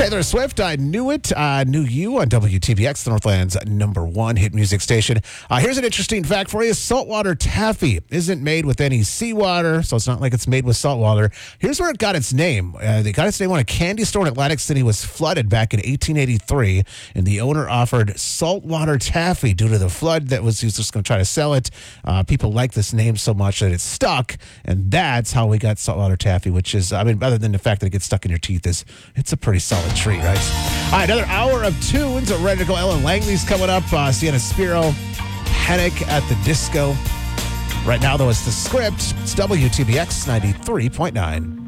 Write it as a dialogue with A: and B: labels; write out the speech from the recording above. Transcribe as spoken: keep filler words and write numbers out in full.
A: Taylor Swift, I Knew It, I Knew You on W T B X, the Northland's number one hit music station. Uh, here's an interesting fact for you. Saltwater taffy isn't made with any seawater, so it's not like it's made with saltwater. Here's where it got its name. Uh, they got its name when a candy store in Atlantic City was flooded back in eighteen eighty-three, and the owner offered saltwater taffy due to the flood that was, he was just going to try to sell it. Uh, people like this name so much that it stuck, and that's how we got saltwater taffy, which is, I mean, other than the fact that it gets stuck in your teeth, is it's a pretty solid treat, right? All right, another hour of tunes are ready to go. Ellen Langley's coming up. Uh, Sienna Spiro, Panic at the Disco. Right now, though, it's The Script. It's W T B X ninety-three point nine.